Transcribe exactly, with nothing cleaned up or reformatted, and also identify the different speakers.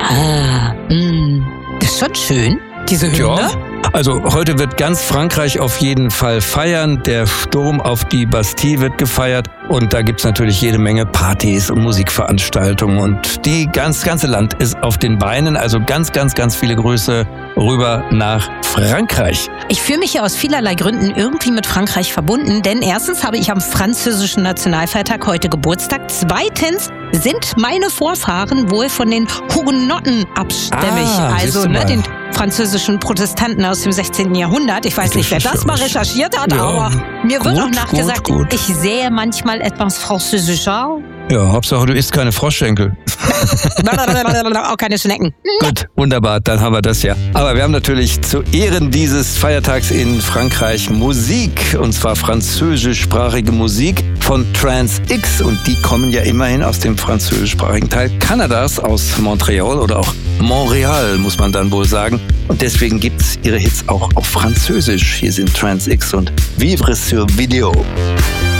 Speaker 1: Ah, mh. Das ist schon schön, diese Hymne.
Speaker 2: Ja. Also heute wird ganz Frankreich auf jeden Fall feiern. Der Sturm auf die Bastille wird gefeiert. Und da gibt's natürlich jede Menge Partys und Musikveranstaltungen. Und die ganz ganze Land ist auf den Beinen. Also ganz, ganz, ganz viele Grüße rüber nach Frankreich.
Speaker 1: Ich fühle mich ja aus vielerlei Gründen irgendwie mit Frankreich verbunden. Denn erstens habe ich am französischen Nationalfeiertag heute Geburtstag. Zweitens sind meine Vorfahren wohl von den Hugenotten abstämmig.
Speaker 2: Ah,
Speaker 1: also ne, den französischen Protestanten aus dem sechzehnten Jahrhundert. Ich weiß nicht, wer das mal recherchiert hat,
Speaker 2: ja,
Speaker 1: aber mir wird
Speaker 2: gut,
Speaker 1: auch nachgesagt,
Speaker 2: gut, gut.
Speaker 1: ich sehe manchmal etwas französischer.
Speaker 2: Ja, Hauptsache du isst keine Froschschenkel.
Speaker 1: Auch keine Schnecken.
Speaker 2: Gut, wunderbar, dann haben wir das ja. Aber wir haben natürlich zu Ehren dieses Feiertags in Frankreich Musik, und zwar französischsprachige Musik von Trans X, und die kommen ja immerhin aus dem französischsprachigen Teil Kanadas, aus Montreal oder auch Montreal, muss man dann wohl sagen. Und deswegen gibt's ihre Hits auch auf Französisch. Hier sind Trans X und Vivre sur Video.